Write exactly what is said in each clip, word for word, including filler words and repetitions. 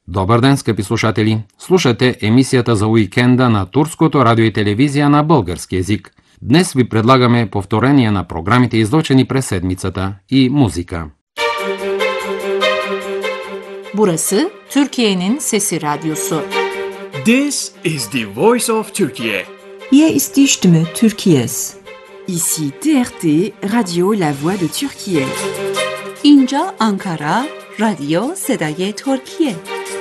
Добър ден, скъпи слушатели! Слушате емисията за уикенда на Турското радио и телевизия на български език. Днес ви предлагаме повторение на програмите, излъчени през седмицата, и музика. Burası Türkiye'nin Sesi Radyosu. This is the voice of Turkey. Hier ist die Stimme Türkiye's. Ici T R T, Radio La Voix de Türkiye. İnca Ankara, Radyo Sedaye Türkiye.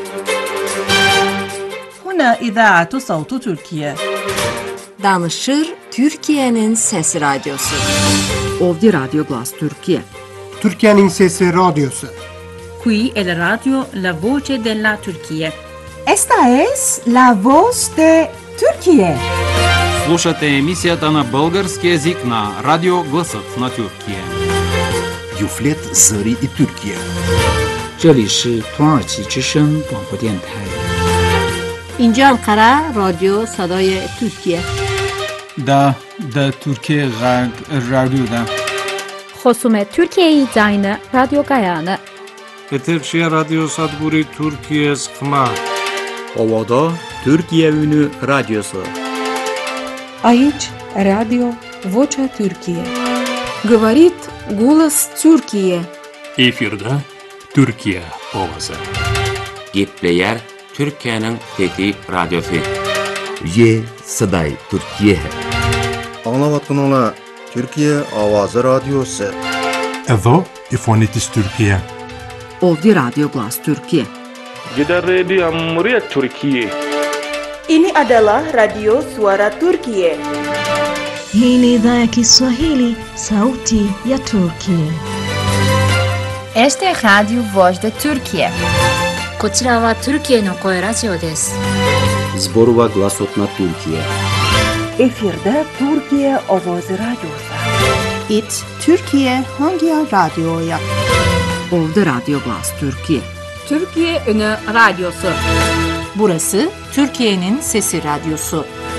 هنا إذاعة صوت تركيا. Danışır Türkiye'nin Sesi Radyosu. Ovdje Radio Glas Türkiye. Türkiye'nin Sesi Radyosu. Qui è la radio La Voce della Turchia. Esta es la voz de Türkiye. Слушате емисията на български език на Радио Гласът на Türkiye. Юфлет Зари и Türkiye. 这里是土耳其之声广播电台。 اینجا انقره رادیو صدای ترکیه. دا دا Türkiye Radyo'da. خصومت Türkiye Zayını Radyo Gayanı. Eterşehir Radyo Sadguri Türkiye Sıkma. Ovada Türkiye Ünü Radyosu. Aici Radio Vocea Türkiye. Говорит голос Türkiye. Efirde Türkiye Ovası. Gepleyer Türkiye'nin Fethi Radyosu. Ye Saday Türkiye. Anlavatkanlar Türkiye Avazı Radyosu. Evo İfonitis Türkiye. Ovdje Radio Glas Türkiye. Jeddah Radio Muria Türkiye. Ini adalah Radio Suara Türkiye. Hii ni idhaa ya Kiswahili, Sauti ya Turkiye. Este es Radio Voz de Türkiye. こちらはトルキエの声ラジオです。 Zborova Glasot na Türkiye. Efirde Türkiye Ovoz Radyosu. It Türkiye hangi radyoya? Ovdje Radio Glas Türkiye. Türkiye Ünü Radyosu. Burası Türkiye'nin Sesi Radyosu.